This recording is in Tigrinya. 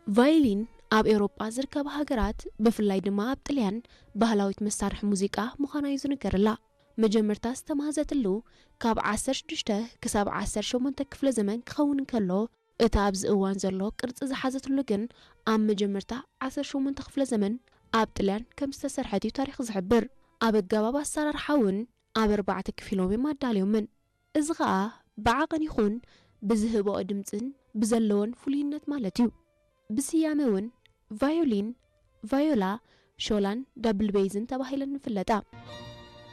ቫዮሊን ኣብ ኤውሮጳ ዝርከባ ሃገራት ብፍላይ ድማ ኣብ ጣልያን ባህላዊት መሳርሒ ሙዚቃ ምዃና እዩ ዝንገረላ መጀመርታ ዝተማሃዘትሉ ካብ 16 ክሳብ 18 ክፍለ ዘመን ክኸውን ከሎ እታ ኣብዚ እዋን ዘሎ ቅርጽ ዝሓዘትሉ ግን ኣብ መጀመርታ 18 ክፍለ ዘመን ኣብ ጣልያን ከም ዝተሰርሐት እዩ ታሪኽ ዝሕብር ኣብ ኣገባብ ኣሰራርሓ እውን ኣብ 4 ክፍሎም የማዳልዮምን እዚ ኸኣ ብዓቐን ይኹን ብዝህቦ ድምጽን ብዘለዎን ፍሉይነት ማለት እዩ ብስያመ እውን ቫዮሊን ቫዮላ ሾላን ዳብል ቤዝን ተባሂለን ይፍለጣ